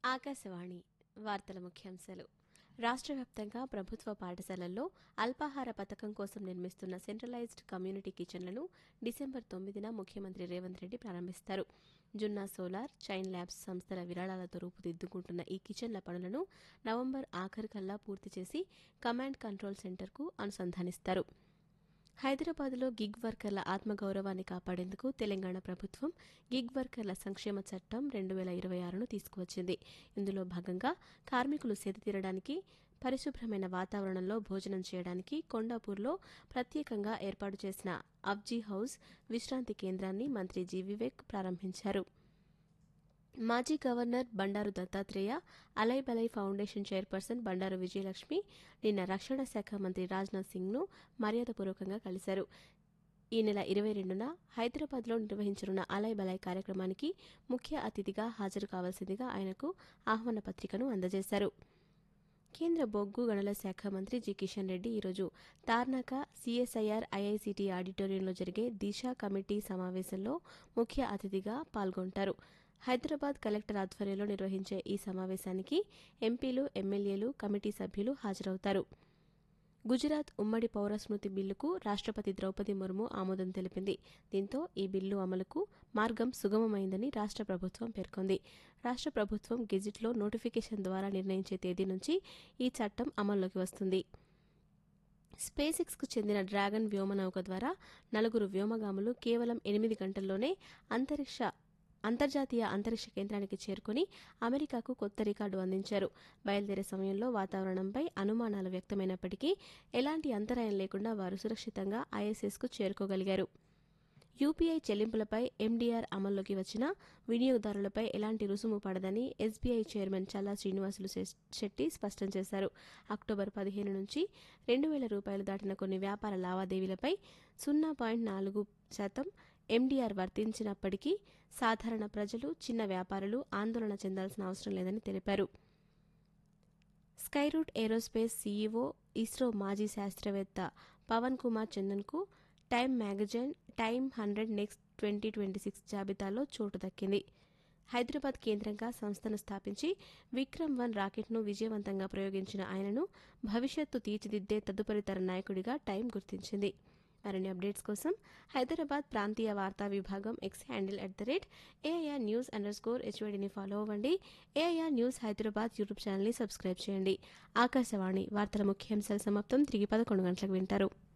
ఆకాశవాణి వార్తల ముఖ్యాంశాలు. రాష్ట్ర వ్యాప్తంగా ప్రభుత్వ పాఠశాలల్లో అల్పాహార పథకం కోసం నిర్మిస్తున్న సెంట్రలైజ్డ్ కమ్యూనిటీ కిచెన్లను డిసెంబర్ 9న ముఖ్యమంత్రి రేవంత్ రెడ్డి ప్రారంభిస్తారు. జున్నా సోలార్, చైన్ ల్యాబ్స్ సంస్థల విరాళాలతో రూపుదిద్దుకుంటున్న ఈ కిచెన్ల పనులను నవంబర్ ఆఖరుకల్లా పూర్తి చేసి కమాండ్ కంట్రోల్ సెంటర్కు అనుసంధానిస్తారు. హైదరాబాద్లో గిగ్ వర్కర్ల ఆత్మగౌరవాన్ని కాపాడేందుకు తెలంగాణ ప్రభుత్వం గిగ్ వర్కర్ల సంక్షేమ చట్టం 2026ను తీసుకువచ్చింది. ఇందులో భాగంగా కార్మికులు సేదతీరడానికి, పరిశుభ్రమైన వాతావరణంలో భోజనం చేయడానికి కొండాపూర్లో ప్రత్యేకంగా ఏర్పాటు చేసిన అబ్జీ హౌస్ విశ్రాంతి కేంద్రాన్ని మంత్రి జి. వివేక్ ప్రారంభించారు. మాజీ governor Bandaru Dattatreya, Alai Balai foundation chairperson Bandaru Vijayalakshmi నిన్న రక్షణ శాఖ మంత్రి రాజ్నాథ్ సింగ్ను మర్యాదపూర్వకంగా కలిశారు. ఈ నెల 22న హైదరాబాద్లో నిర్వహించనున్న అలైబలై కార్యక్రమానికి ముఖ్య అతిథిగా హాజరు కావాల్సిందిగా ఆయనకు ఆహ్వాన పత్రికను అందజేశారు. కేంద్ర బొగ్గు గనుల శాఖ మంత్రి జి. కిషన్ రెడ్డి ఈరోజు తార్నాక సిఎస్ఐఆర్ ఐఐసిటి ఆడిటోరియంలో జరిగే దిశ కమిటీ సమావేశంలో ముఖ్య అతిథిగా పాల్గొంటారు. హైదరాబాద్ కలెక్టర్ ఆధ్వర్యంలో నిర్వహించే ఈ సమావేశానికి ఎంపీలు, ఎమ్మెల్యేలు, కమిటీ సభ్యులు హాజరవుతారు. గుజరాత్ ఉమ్మడి పౌర స్మృతి బిల్లుకు రాష్ట్రపతి ద్రౌపది ముర్ము ఆమోదం తెలిపింది. దీంతో ఈ బిల్లు అమలుకు మార్గం సుగమమైందని రాష్ట్ర ప్రభుత్వం పేర్కొంది. రాష్ట్ర ప్రభుత్వం గెజిట్లో నోటిఫికేషన్ ద్వారా నిర్ణయించే తేదీ నుంచి ఈ చట్టం అమల్లోకి వస్తుంది. స్పేసిక్స్కు చెందిన డ్రాగన్ వ్యోమనౌక ద్వారా 4 వ్యోమగాములు కేవలం 8 గంటల్లోనే అంతర్జాతీయ అంతరిక్ష కేంద్రానికి చేరుకుని అమెరికాకు కొత్త రికార్డు అందించారు. బయలుదేరే సమయంలో వాతావరణంపై అనుమానాలు వ్యక్తమైనప్పటికీ ఎలాంటి అంతరాయం లేకుండా వారు సురక్షితంగా ఐఎస్ఎస్కు చేరుకోగలిగారు. యూపీఐ చెల్లింపులపై ఎండీఆర్ అమల్లోకి వచ్చినా వినియోగదారులపై ఎలాంటి రుసుము పడదని ఎస్బీఐ చైర్మన్ చల్లా శ్రీనివాసులు శెట్టి స్పష్టం చేశారు. అక్టోబర్ 15 నుంచి 2,000 రూపాయలు దాటిన కొన్ని వ్యాపార లావాదేవీలపై 0.4% ఎండీఆర్ వర్తించినప్పటికీ సాధారణ ప్రజలు, చిన్న వ్యాపారులు ఆందోళన చెందాల్సిన అవసరం లేదని తెలిపారు. స్కైరూట్ ఏరోస్పేస్ సీఈఓ, ఇస్రో మాజీ శాస్త్రవేత్త Pawan Kumar చందన్కు time magazine time 100 next 2026 జాబితాలో చోటు దక్కింది. హైదరాబాద్ కేంద్రంగా సంస్థను స్థాపించి విక్రమ్-1 రాకెట్ను విజయవంతంగా ప్రయోగించిన ఆయనను భవిష్యత్తు తీర్చిదిద్దే తదుపరి తర నాయకుడిగా టైమ్ గుర్తించింది. మరిన్ని అప్డేట్స్ కోసం హైదరాబాద్ ప్రాంతీయ వార్తా విభాగం ఎక్స్ హ్యాండిల్ @AIR_News_HYDని ఫాలో అవ్వండి. ఏఐఆర్ న్యూస్ హైదరాబాద్ యూట్యూబ్ ఛానల్ని సబ్స్క్రైబ్ చేయండి. ఆకాశవాణి వార్తల ముఖ్యాంశాల సమాప్తం. తిరిగి 11 గంటలకు వింటారు.